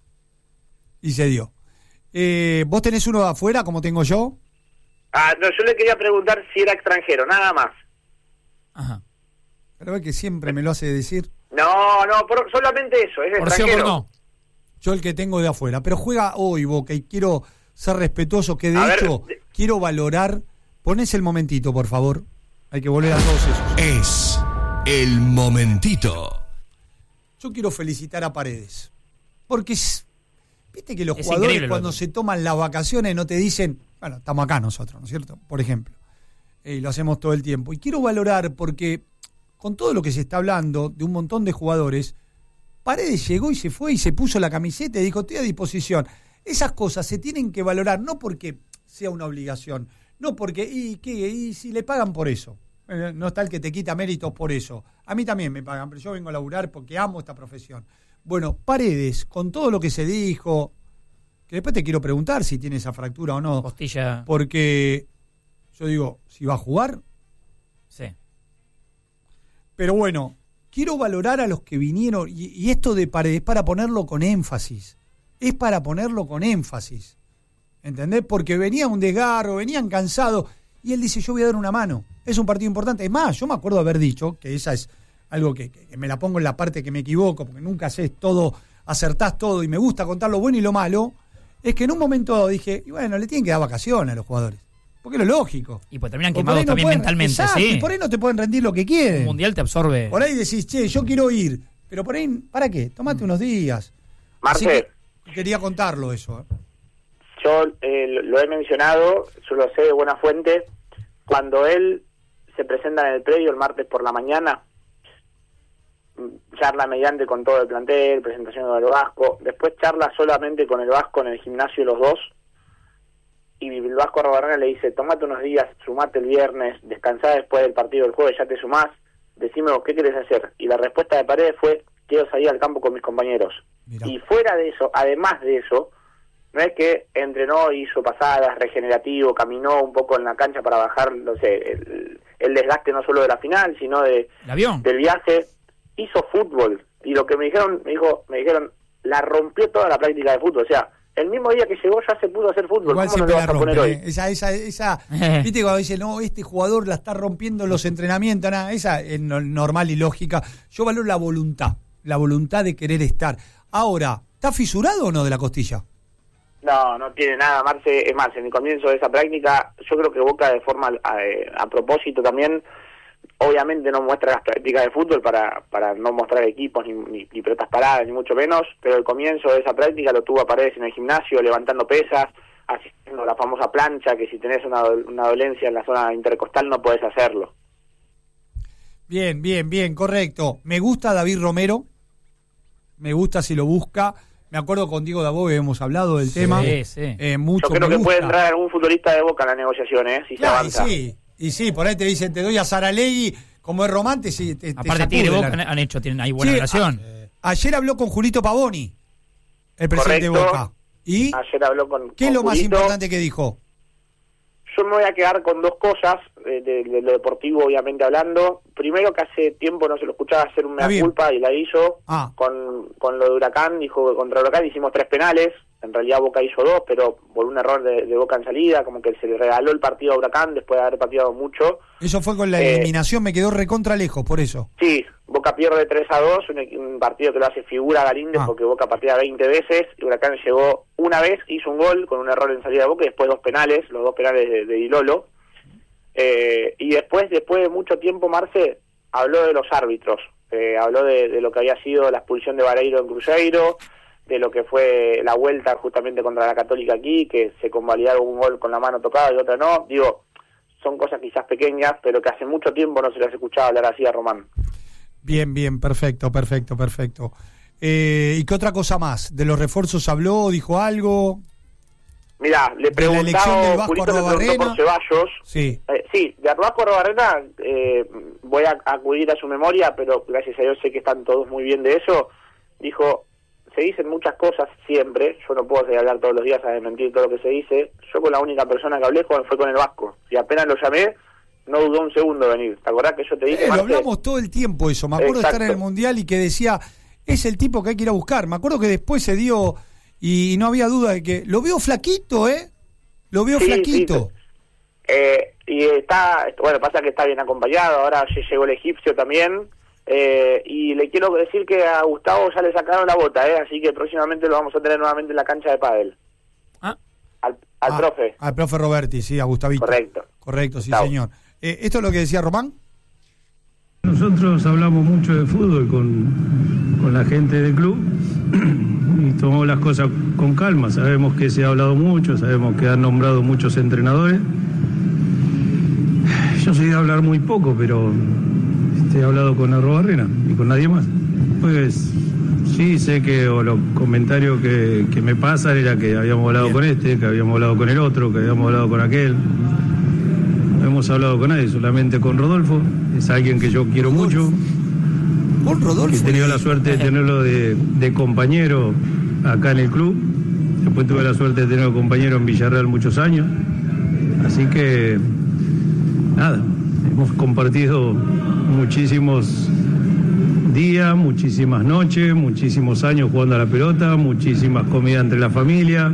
¿Vos tenés uno de afuera, como tengo yo? No, yo le quería preguntar si era extranjero, nada más. Ajá. Pero es que siempre me lo hace decir. No, solamente eso, es extranjero. No. Yo el que tengo de afuera, pero juega hoy Boca y quiero ser respetuoso, que de hecho quiero valorar. Ponés el momentito, por favor. Hay que volver a todos esos. Es el momentito. Yo quiero felicitar a Paredes. Porque viste que los jugadores cuando se toman las vacaciones no te dicen, bueno, estamos acá nosotros, ¿no es cierto? Por ejemplo. Y lo hacemos todo el tiempo. Y quiero valorar porque con todo lo que se está hablando de un montón de jugadores, Paredes llegó y se fue y se puso la camiseta y dijo, estoy a disposición. Esas cosas se tienen que valorar, no porque sea una obligación, no porque, y si le pagan por eso. No está el que te quita méritos por eso. A mí también me pagan, pero yo vengo a laburar porque amo esta profesión. Bueno, Paredes, con todo lo que se dijo, que después te quiero preguntar si tiene esa fractura o no. Costilla. Porque yo digo, si va a jugar. Sí. Pero bueno, quiero valorar a los que vinieron, y esto de Paredes es para ponerlo con énfasis. Es para ponerlo con énfasis. ¿Entendés? Porque venía un desgarro, venían cansados, y él dice, yo voy a dar una mano. Es un partido importante. Es más, yo me acuerdo haber dicho, que esa es algo que me la pongo en la parte que me equivoco, porque nunca haces todo, acertás todo, y me gusta contar lo bueno y lo malo, es que en un momento dije, y bueno, le tienen que dar vacaciones a los jugadores. Porque es lo lógico. Y pues terminan quemados también mentalmente, exacto, sí. Y por ahí no te pueden rendir lo que quieren. Un mundial te absorbe. Por ahí decís, che, yo quiero ir. Pero por ahí, ¿para qué? Tómate unos días. Marce, quería contarlo eso. Yo lo he mencionado, yo lo sé de buena fuente. Cuando él se presenta en el predio el martes por la mañana, charla mediante con todo el plantel, presentación del Vasco, después charla solamente con el Vasco en el gimnasio los dos, y el Vasco Arruabarrena le dice, tomate unos días, sumate el viernes, descansá después del partido del jueves, ya te sumás, decime vos, ¿qué querés hacer? Y la respuesta de Paredes fue, quiero salir al campo con mis compañeros. Mirá. Y fuera de eso, además de eso, no es que entrenó, hizo pasadas, regenerativo, caminó un poco en la cancha para bajar, no sé, el desgaste no solo de la final, sino del viaje. Hizo fútbol. Y lo que me dijeron, la rompió toda la práctica de fútbol. O sea, el mismo día que llegó ya se pudo hacer fútbol. Igual ¿Cómo no lo vas a poner hoy? Esa viste cuando dice, no, este jugador la está rompiendo los entrenamientos, nada, esa es normal y lógica. Yo valoro la voluntad de querer estar. Ahora, ¿está fisurado o no de la costilla? No tiene nada, Marce. Es más, en el comienzo de esa práctica, yo creo que Boca de forma a propósito también, obviamente no muestra las prácticas de fútbol para no mostrar equipos ni pelotas paradas, ni mucho menos, pero el comienzo de esa práctica lo tuvo a Paredes en el gimnasio, levantando pesas, asistiendo a la famosa plancha, que si tenés una dolencia en la zona intercostal no podés hacerlo. Bien, correcto. Me gusta David Romero, me gusta si lo busca. Me acuerdo con Diego Dabove hemos hablado del tema. Sí. Yo creo que puede entrar algún futbolista de Boca en la negociación, si se avanza. Y sí, por ahí te dicen, te doy a Saralegui, como es romante, sí. Aparte Tigre y Boca tienen ahí buena relación. Ayer habló con Julito Pavoni, el presidente de Boca. ¿Y ayer habló qué es lo más Julito. importante que dijo? Yo me voy a quedar con dos cosas, de lo deportivo obviamente hablando. Primero, que hace tiempo no se lo escuchaba hacer una culpa y la hizo con lo de Huracán. Dijo que contra Huracán hicimos 3 penales, en realidad Boca hizo 2, pero por un error de Boca en salida, como que se le regaló el partido a Huracán después de haber pateado mucho. Eso fue con la eliminación, me quedó recontra lejos, por eso. Sí, Boca pierde 3-2, un partido que lo hace figura Galíndez porque Boca patea 20 veces, y Huracán llegó una vez, hizo un gol con un error en salida de Boca y después 2 penales, los 2 penales de Di Lolo. Y después de mucho tiempo, Marce habló de los árbitros, habló de lo que había sido la expulsión de Vareiro en Cruzeiro, de lo que fue la vuelta justamente contra la Católica aquí, que se convalidaron un gol con la mano tocada y otra no. Digo, son cosas quizás pequeñas, pero que hace mucho tiempo no se las escuchaba hablar así a Román. Bien, perfecto. ¿Y qué otra cosa más? ¿De los refuerzos habló, dijo algo? Mirá, le preguntaba por Ceballos. Sí. Sí, de Vasco Arrobarrena voy a acudir a su memoria, pero gracias a Dios sé que están todos muy bien de eso. Dijo, se dicen muchas cosas siempre, yo no puedo hablar todos los días a desmentir todo lo que se dice. Yo con la única persona que hablé fue con el Vasco, y apenas lo llamé, no dudó un segundo de venir. ¿Te acordás que yo te dije? Lo hablamos todo el tiempo eso, me acuerdo. Exacto. De estar en el Mundial y que decía, es el tipo que hay que ir a buscar. Me acuerdo que después se dio... Y no había duda de que lo veo flaquito, Lo veo flaquito. Sí. Y está, bueno, pasa que está bien acompañado, ahora llegó el egipcio también. Y le quiero decir que a Gustavo ya le sacaron la bota, así que próximamente lo vamos a tener nuevamente en la cancha de pádel. Al profe. Al profe Roberti, sí, a Gustavito. Correcto, sí, señor. ¿Esto es lo que decía Román? Nosotros hablamos mucho de fútbol con la gente del club y tomamos las cosas con calma. Sabemos que se ha hablado mucho, sabemos que han nombrado muchos entrenadores. Yo soy de hablar muy poco, pero he hablado con Arrobarrena y con nadie más. Pues sí, sé que los comentarios que me pasan era que habíamos hablado con este, que habíamos hablado con el otro, que habíamos hablado con aquel. No hemos hablado con nadie, solamente con Rodolfo. Es alguien que yo quiero mucho. ¿Con Rodolfo? He tenido la suerte de tenerlo de compañero acá en el club. Después tuve la suerte de tenerlo compañero en Villarreal muchos años. Así que, nada, hemos compartido muchísimos días, muchísimas noches, muchísimos años jugando a la pelota, muchísimas comidas entre la familia.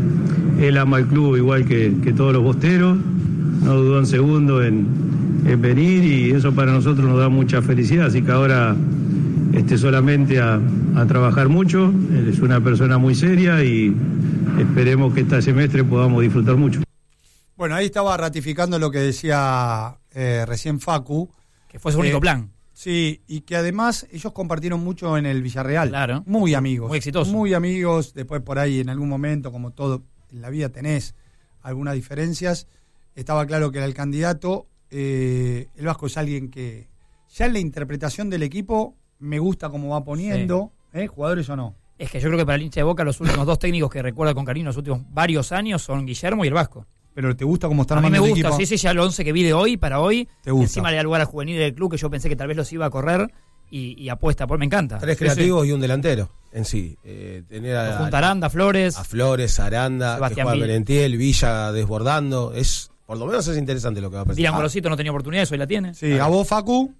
Él ama el club igual que todos los bosteros. No dudó un segundo en venir y eso para nosotros nos da mucha felicidad. Así que ahora solamente a trabajar mucho. Él es una persona muy seria y esperemos que este semestre podamos disfrutar mucho. Bueno, ahí estaba ratificando lo que decía recién Facu. Que fue su único plan. Sí, y que además ellos compartieron mucho en el Villarreal. Claro. Muy amigos. Muy exitosos. Muy amigos. Después por ahí en algún momento, como todo en la vida tenés algunas diferencias. Estaba claro que era el candidato. El Vasco es alguien que ya en la interpretación del equipo me gusta cómo va poniendo, jugadores o no. Es que yo creo que para el hincha de Boca los últimos dos técnicos que recuerda con cariño los últimos varios años son Guillermo y el Vasco. ¿Pero te gusta cómo están armando el equipo? A mí me gusta, sí, ya el 11 que vi de hoy para hoy. ¿Te gusta? Encima le da lugar al juvenil del club que yo pensé que tal vez los iba a correr y apuesta, me encanta. 3 creativos y un delantero en sí. Tener junto a Aranda, Flores. A Flores, Aranda, Sebastián que juega Merentiel, Villa desbordando. Por lo menos es interesante lo que va a pasar. Dylan Gorosito no tenía oportunidades, hoy la tiene. Sí, ¿a vos, Facu?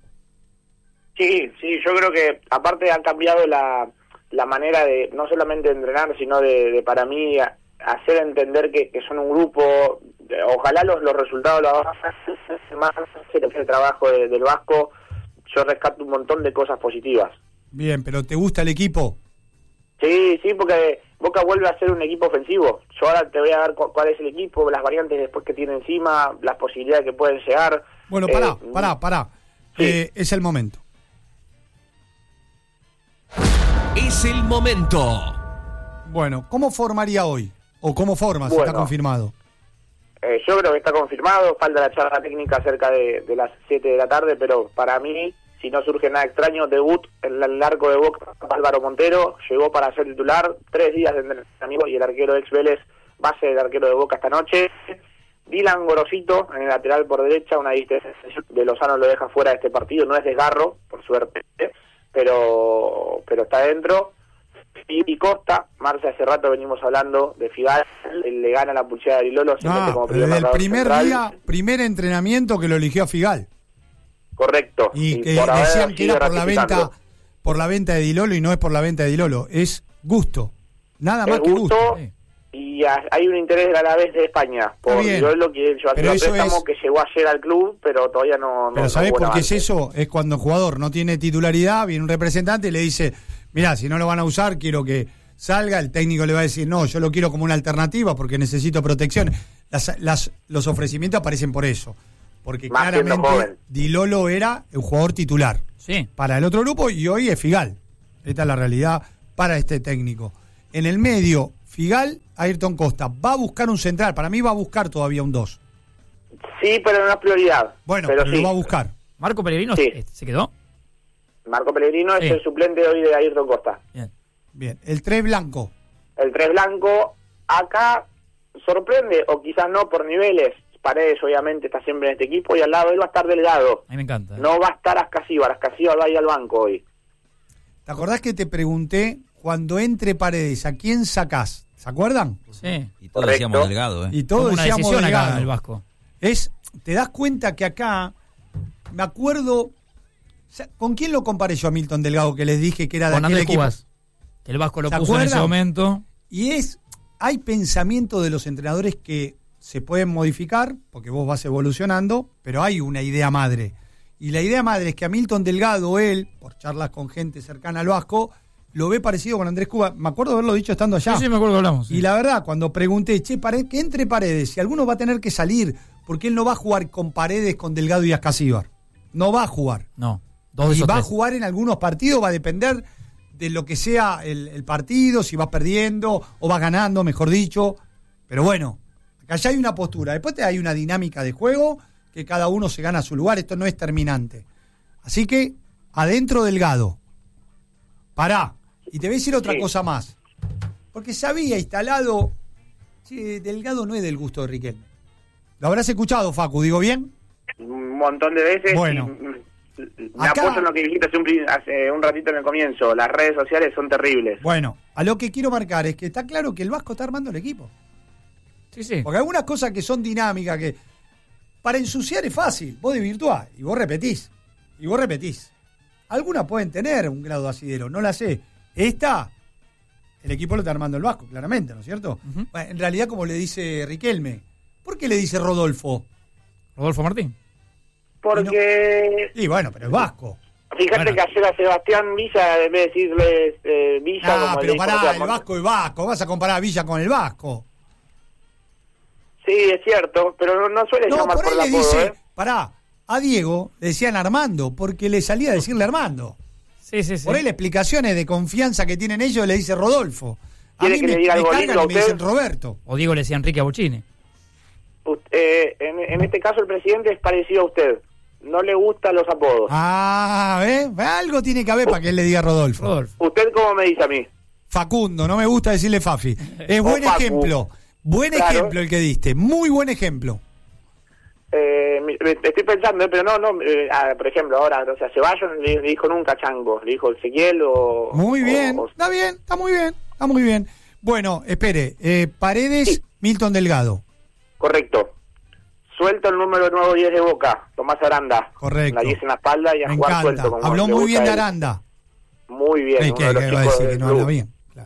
Sí, yo creo que aparte han cambiado la manera de no solamente de entrenar, sino de para mí hacer entender que son un grupo. Ojalá los resultados lo hagan más el trabajo del Vasco. Yo rescato un montón de cosas positivas. Bien, pero ¿te gusta el equipo? Sí, porque Boca vuelve a ser un equipo ofensivo. Yo ahora te voy a dar cuál es el equipo, las variantes después que tiene encima, las posibilidades que pueden llegar. Bueno, pará. Sí. Es el momento. Es el momento. Bueno, ¿cómo formaría hoy? ¿O cómo forma si está confirmado? Yo creo que está confirmado. Falta la charla técnica cerca de las 7 de la tarde, pero para mí, si no surge nada extraño, debut en el arco de Boca, Álvaro Montero, llegó para ser titular, 3 días de entrenamiento y el arquero ex Vélez va a ser el arquero de Boca esta noche. Dylan Gorosito en el lateral por derecha, una distancia de Lozano lo deja fuera de este partido, no es desgarro, por suerte, pero está dentro. Y Costa, Marce, hace rato venimos hablando de Figal, él le gana la pulsera de Dilolo. Desde el primer entrenamiento que lo eligió a Figal. Correcto. Y que decían que era por la venta de Dilolo y no es por la venta de Dilolo, es gusto, nada más que gusto. Y hay un interés a la vez de España por Dilolo, que yo préstamo que llegó ayer al club, pero todavía no. Pero ¿sabés por qué es eso? Es cuando el jugador no tiene titularidad, viene un representante y le dice, mirá, si no lo van a usar, quiero que salga, el técnico le va a decir, no, yo lo quiero como una alternativa porque necesito protección. Los ofrecimientos aparecen por eso. porque Más siendo claramente joven. Di Lolo era el jugador titular Sí. para el otro grupo y hoy es Figal. Esta es la realidad para este técnico. En el medio, Figal, Ayrton Costa. Va a buscar un central. Para mí va a buscar todavía un 2. Sí, pero no es prioridad. Bueno, pero sí. lo va a buscar. ¿Marco Pellegrino Sí. se quedó? Marco Pellegrino Sí. es el suplente hoy de Ayrton Costa. Bien. Bien. El 3 blanco. El 3 blanco, acá sorprende, o quizás no por niveles. Paredes obviamente está siempre en este equipo y al lado de él va a estar Delgado. A mí me encanta. No va a estar Ascasíbar va a ir al banco hoy. ¿Te acordás que te pregunté cuando entre Paredes a quién sacás? ¿Se acuerdan? Sí. Y todos Correcto. decíamos Delgado, ¿eh? Y todos Tomó una decíamos decisión acá Delgado. el Vasco. ¿Te das cuenta que acá, me acuerdo, o sea, ¿con quién lo comparé yo a Milton Delgado que les dije que era de Con aquel Andrés equipo? Cubas. Que el Vasco lo ¿Se puso en ese acuerdan? momento. Y hay pensamientos de los entrenadores que se pueden modificar, porque vos vas evolucionando, pero hay una idea madre. Y la idea madre es que a Milton Delgado, él, por charlas con gente cercana al Vasco, lo ve parecido con Andrés Cubas. Me acuerdo haberlo dicho estando allá. Sí, me acuerdo que hablamos. Sí. Y la verdad, cuando pregunté, que entre Paredes, si alguno va a tener que salir, porque él no va a jugar con Paredes, con Delgado y Ascasíbar. No va a jugar. No. Dos de Y esos va a tres. jugar en algunos partidos, va a depender de lo que sea el partido, si vas perdiendo o vas ganando, mejor dicho. Pero bueno, acá ya hay una postura. Después hay una dinámica de juego que cada uno se gana su lugar. Esto no es terminante. Así que, adentro Delgado. Pará. Y te voy a decir otra Sí. cosa más. Porque se había instalado... Sí, Delgado no es del gusto de Riquelme. ¿Lo habrás escuchado, Facu? ¿Digo bien? Un montón de veces. Bueno. Me Acá- apoyo en lo que dijiste hace un ratito en el comienzo. Las redes sociales son terribles. Bueno, a lo que quiero marcar es que está claro que el Vasco está armando el equipo. Sí, sí. Porque algunas cosas que son dinámicas, que para ensuciar es fácil, vos desvirtuás y vos repetís. Y vos repetís. Algunas pueden tener un grado de asidero, no la sé. Esta, el equipo lo está armando el Vasco, claramente, ¿no es cierto? Ujú. Bueno, en realidad, como le dice Riquelme, ¿por qué le dice Rodolfo? Rodolfo Martín. Porque, Y bueno, pero es Vasco. fíjate Bueno. que ayer a Sebastián Villa, en vez de decirle Villa, Ah, como pero le dijo pará, otra el mon- Vasco es Vasco, vas a comparar a Villa con el Vasco. Sí, es cierto, pero no suele No, llamar por por ahí el le apodo, dice, pará, a Diego le decían Armando, porque le salía a decirle Armando. Sí, sí, sí. Por ahí las explicaciones de confianza que tienen ellos le dice Rodolfo. A ¿Quiere mí que me, le diga me algo cargan lindo a y me dicen usted? Roberto. O Diego le decía Enrique Abuchini. En este caso el presidente es parecido a usted. No le gustan los apodos. Ah, ¿ves? Algo tiene que haber para que él le diga Rodolfo. Rodolfo. ¿Usted cómo me dice a mí? Facundo, no me gusta decirle Fafi. Es buen Facu. ejemplo. Buen Claro. ejemplo el que diste. Muy buen ejemplo. Estoy pensando, pero por ejemplo, ahora, o sea, Ceballos le dijo nunca Chango, le dijo Ezequiel o... Muy bien. o- Está bien, está muy bien. Está muy bien. Bueno, espere. Paredes, Sí. Milton Delgado. Correcto. Suelto el número nuevo 10 de Boca, Tomás Aranda. Correcto. La 10 en la espalda y a Me jugar encanta. suelto. como Habló le muy gusta bien a de él. Aranda. Muy bien, ¿Qué uno de los va a chicos decir del que no club. habla bien? Claro.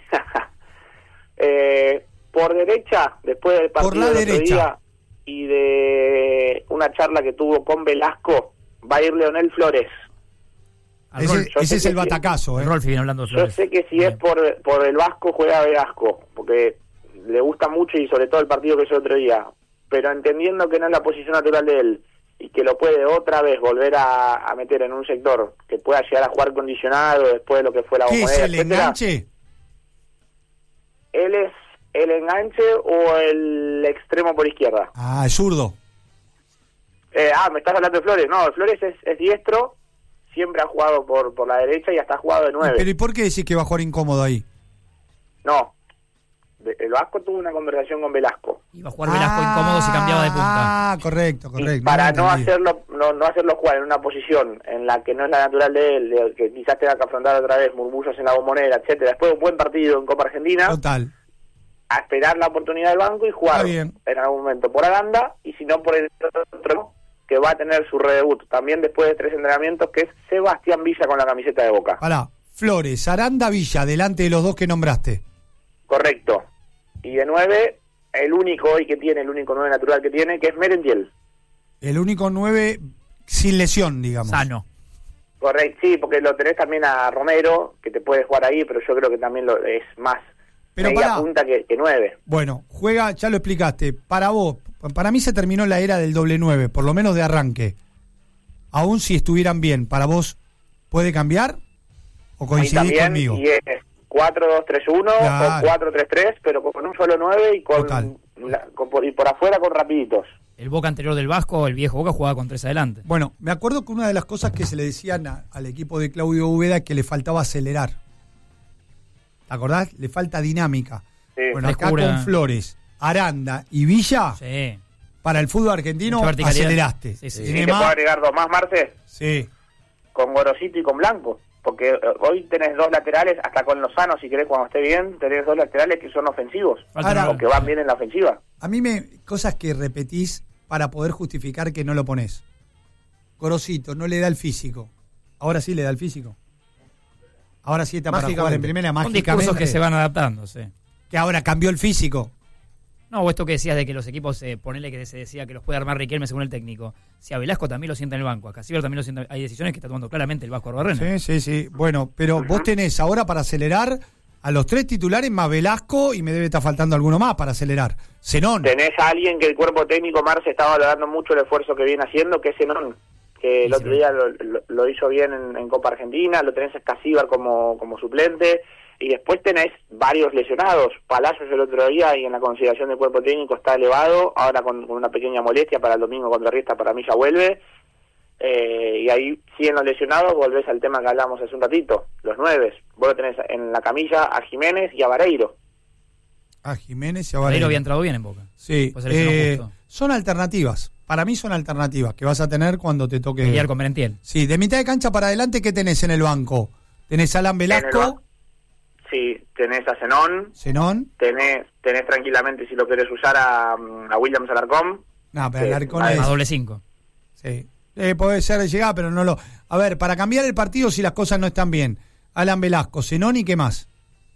Por derecha, después del partido Por la del otro derecha. día y de una charla que tuvo con Velasco, va a ir Leonel Flores. Al Ese, Rol- yo ese sé es que el sí. batacazo, ¿eh? Rolfi viene hablando de Yo Flores. sé que si Bien. es por el Vasco, juega Velasco, porque le gusta mucho y sobre todo el partido que hizo el otro día. Pero entendiendo que no es la posición natural de él y que lo puede otra vez volver a meter en un sector que pueda llegar a jugar condicionado después de lo que fue la ¿Qué es Bombonera, el etcétera, enganche? él es el enganche o el extremo por izquierda. Ah, es zurdo. Me estás hablando de Flores. No, Flores es diestro, siempre ha jugado por la derecha y hasta ha jugado de 9. Pero ¿y por qué decís que va a jugar incómodo ahí? No, el Vasco tuvo una conversación con Velasco. Iba a jugar Velasco incómodo si cambiaba de punta. Ah, correcto, Y correcto. para lo no entendí. hacerlo jugar en una posición en la que no es la natural de él, de que quizás tenga que afrontar otra vez murmullos en la Bombonera, etcétera. Después de un buen partido en Copa Argentina, Total. a esperar la oportunidad del banco y jugar Está bien. en algún momento por Aranda y si no por el otro que va a tener su redebut también después de 3 entrenamientos, que es Sebastián Villa con la camiseta de Boca. Pará, Flores, Aranda, Villa, delante de los dos que nombraste. Correcto. Y de 9, el único 9 natural que tiene, que es Merentiel. El único 9 sin lesión, digamos. Sano. Correcto, sí, porque lo tenés también a Romero, que te puede jugar ahí, pero yo creo que también es más Pero media pará. punta que 9. Bueno, juega, ya lo explicaste. Para vos, Para mí se terminó la era del doble 9, por lo menos de arranque. Aún si estuvieran bien, ¿para vos puede cambiar? ¿O coincidís conmigo? Y es 4-2-3-1 claro. o 4-3-3, pero con un solo 9 y y por afuera con rapiditos. El Boca anterior del Vasco, el viejo Boca, jugaba con 3 adelante. Bueno, me acuerdo que una de las cosas que se le decían al equipo de Claudio Úbeda es que le faltaba acelerar. ¿Te acordás? Le falta dinámica. Sí. Bueno, acá con Flores, Aranda y Villa, sí, para el fútbol argentino aceleraste. Sí, sí. ¿Y te puedo agregar 2 más, Marce? Sí. Con Gorosito y con Blanco. Porque hoy tenés 2 laterales, hasta con Lozano, si querés, cuando esté bien, tenés 2 laterales que son ofensivos. Ahora, o que van bien en la ofensiva. A mí cosas que repetís para poder justificar que no lo ponés. Gorosito no le da el físico. Ahora sí le da el físico. Ahora sí está para jugar en primera mágicamente. Son discursos que se van adaptando, sí. Que ahora cambió el físico. No, o esto que decías de que los equipos, ponele que se decía que los puede armar Riquelme según el técnico. Si a Velasco también lo sienta en el banco, a Castillo también lo sienta. Hay decisiones que está tomando claramente el Vasco Arbarrena. Sí. Bueno, pero vos tenés ahora para acelerar a los 3 titulares más Velasco y me debe estar faltando alguno más para acelerar. Zenón. Tenés a alguien que el cuerpo técnico, Marce, estaba valorando mucho el esfuerzo que viene haciendo, que es Zenón. Que el otro día lo hizo bien en Copa Argentina, lo tenés a Escasíbar como suplente. Y después tenés varios lesionados. Palacios el otro día y en la consideración del cuerpo técnico está elevado. Ahora con una pequeña molestia para el domingo contra Riestra, para mí ya vuelve. Y ahí siguen los lesionados, volvés al tema que hablamos hace un ratito. Los 9. Vos lo tenés en la camilla a Jiménez y a Vareiro. A Jiménez y a Vareiro. Vareiro había entrado bien en Boca. Sí. Pues son alternativas. Para mí son alternativas que vas a tener cuando te toque... Pelear con Merentiel. Sí, de mitad de cancha para adelante, ¿qué tenés en el banco? Tenés a Alan Velasco... Sí, tenés a Zenón. Tenés tranquilamente, si lo querés usar, a Williams Alarcón. No, pero Alarcón es... A doble 5. Sí. Puede ser de llegada, pero no lo... A ver, para cambiar el partido si las cosas no están bien. Alan Velasco, Zenón y ¿qué más?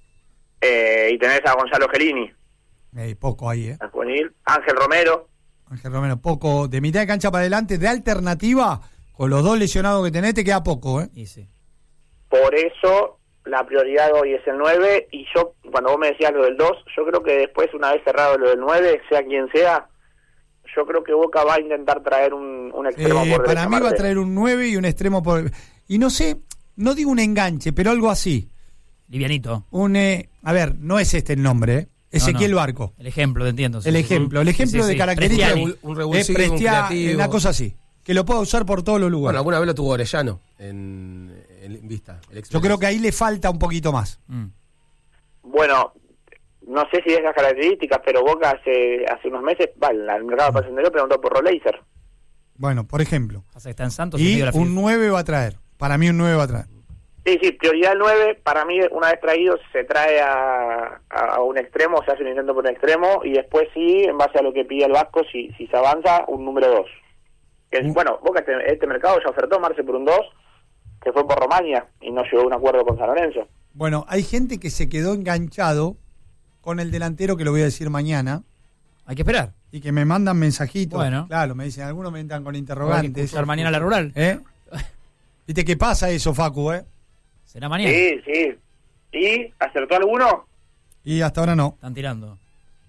Y tenés a Gonzalo Gelini. Poco ahí, A juvenil. Ángel Romero, poco. De mitad de cancha para adelante, de alternativa, con los 2 lesionados que tenés, te queda poco, Y sí. Por eso... La prioridad hoy es el 9 y yo, cuando vos me decías lo del 2, yo creo que después, una vez cerrado lo del 9, sea quien sea, yo creo que Boca va a intentar traer un extremo por derecha. Para mí va a traer un 9 y un extremo por... Y no sé, no digo un enganche, pero algo así. Livianito. A ver, no es este el nombre, Ezequiel Barco. El ejemplo, te entiendo. El ejemplo de características. Un revulsivo, un creativo. Una cosa así. Que lo pueda usar por todos los lugares. Bueno, alguna vez lo tuvo Orellano en Vista. Yo creo que ahí le falta un poquito más. Bueno, no sé si de esas características, pero Boca hace unos meses, el mercado pasajero preguntó por Roleiser. Bueno, por ejemplo. Está en Santos y un 9 va a traer. Para mí un 9 va a traer. Sí, prioridad el 9. Para mí, una vez traído, se trae a un extremo, se hace un intento por un extremo, y después sí, en base a lo que pide el Vasco, si se avanza, un número 2. Bueno, Boca este mercado ya ofertó Marce por un 2, que fue por Romagna, y no llegó a un acuerdo con San Lorenzo. Bueno, hay gente que se quedó enganchado con el delantero, que lo voy a decir mañana. Hay que esperar. Y que me mandan mensajitos. Bueno. Claro, me dicen, algunos me entran con interrogantes. ¿Escuchar mañana la rural? ¿Viste qué pasa eso, Facu, ¿Será mañana? Sí. ¿Y acertó alguno? Y hasta ahora no. Están tirando.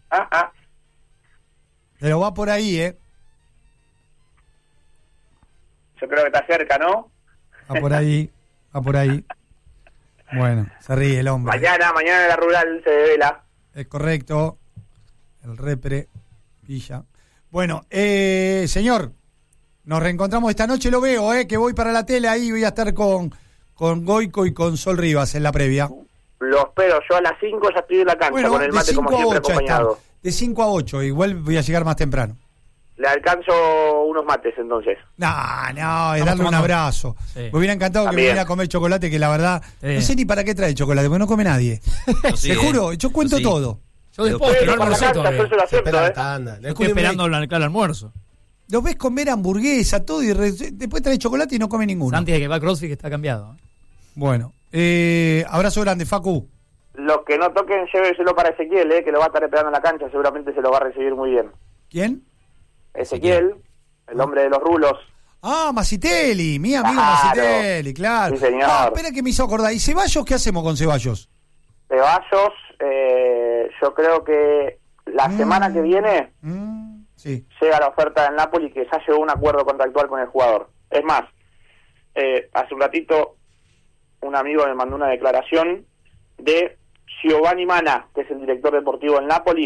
Pero va por ahí, Yo creo que está cerca, ¿no? Va por ahí. Bueno, se ríe el hombre. Mañana la rural se devela. Es correcto. El repre Villa. Bueno, señor, nos reencontramos esta noche, lo veo, que voy para la tele ahí, voy a estar con Goico y con Sol Rivas en la previa. Lo espero, yo a las 5 ya estoy en la cancha con el mate como siempre acompañado. De 5 a 8, igual voy a llegar más temprano. Le alcanzo unos mates entonces. No, es darle un abrazo. Sí. Me hubiera encantado que me viniera a comer chocolate, que la verdad, no sé ni para qué trae chocolate, porque no come nadie. Te juro, yo cuento todo. Yo después, pero no almuerzo todavía. Estoy esperando el almuerzo. Lo ves comer hamburguesa, todo, y después trae chocolate y no come ninguno. Antes de que va a CrossFit, que está cambiado. Bueno, abrazo grande, Facu. Los que no toquen, lléveselo para Ezequiel, que lo va a estar esperando en la cancha, seguramente se lo va a recibir muy bien. ¿Quién? Ezequiel, el hombre de los rulos. Macitelli, mi amigo Macitelli, claro. Sí, señor. Espera que me hizo acordar. ¿Y Ceballos qué hacemos con Ceballos? Ceballos, yo creo que la semana que viene llega la oferta del Napoli, que ya llegó a un acuerdo contractual con el jugador. Es más, hace un ratito un amigo me mandó una declaración de Giovanni Mana, que es el director deportivo del Napoli,